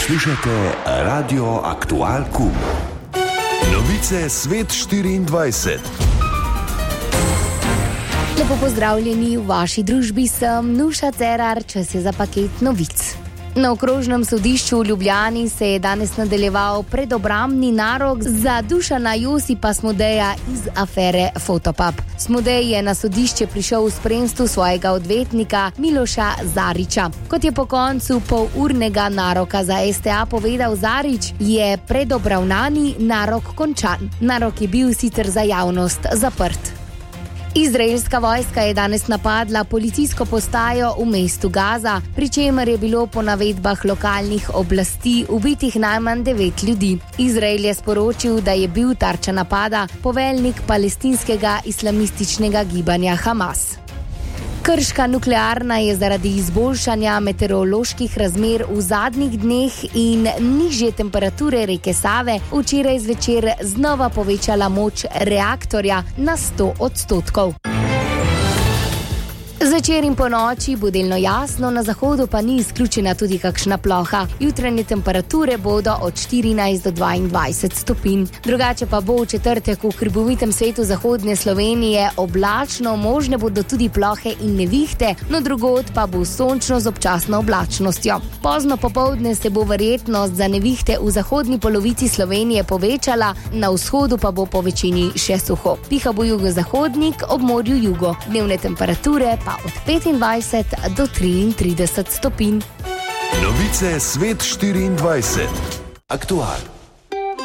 Poslušajte Radio Aktual Kum. Novice Svet 24. Lepo pozdravljeni v vaši družbi, sem Nuša Cerar, čas je za paket novic. Na okrožnem sodišču v Ljubljani se je danes nadaljeval predobrambni narok za Dušana Josipa Smodeja iz afere Fotopub. Smodej je na sodišče prišel v spremstvu svojega odvetnika Miloša Zariča. Kot je po koncu polurnega naroka za STA povedal Zarič, je predobravnani narok končan. Narok je bil sicer za javnost zaprt. Izraelska vojska je danes napadla policijsko postajo v mestu Gaza, pri čemer je bilo po navedbah lokalnih oblasti ubitih najmanj 9 ljudi. Izrael je sporočil, da je bil tarča napada poveljnik palestinskega islamističnega gibanja Hamas. Krška nuklearna je zaradi izboljšanja meteoroloških razmer v zadnjih dneh in nižje temperature reke Save včeraj zvečer znova povečala moč reaktorja na 100%. Zvečer in po noči bo delno jasno, na zahodu pa ni izključena tudi kakšna ploha. Jutranje temperature bodo od 14 do 22 stopinj. Drugače pa bo v četrtek v hribovitem svetu zahodne Slovenije oblačno, možne bodo tudi plohe in nevihte, no drugod pa bo sončno z občasno oblačnostjo. Pozno popoldne se bo verjetnost za nevihte v zahodni polovici Slovenije povečala, na vzhodu pa bo po večini še suho. Piha bo jugozahodnik, ob morju jugo. Dnevne temperature pa od 25 do 33 stopinj. Novice Svet 24. Aktual.